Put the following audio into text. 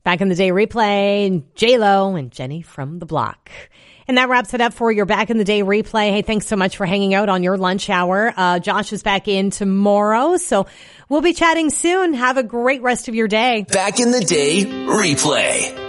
Back in the Day replay, and J-Lo and Jenny from the Block. And that wraps it up for your Back in the Day replay. Hey, thanks so much for hanging out on your lunch hour. Josh is back in tomorrow, so we'll be chatting soon. Have a great rest of your day. Back in the Day replay.